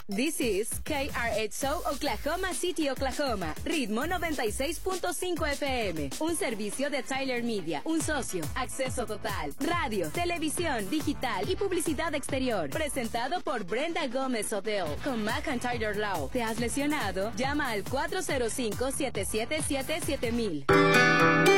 This is KRXO Oklahoma City, Oklahoma. Ritmo 96.5 FM. Un servicio de Tyler Media. Un socio. Acceso total. Radio, televisión, digital y publicidad exterior. Presentado por Brenda Gómez Odell. Con McIntyre Law. ¿Te has lesionado? Llama al 405-777-7000.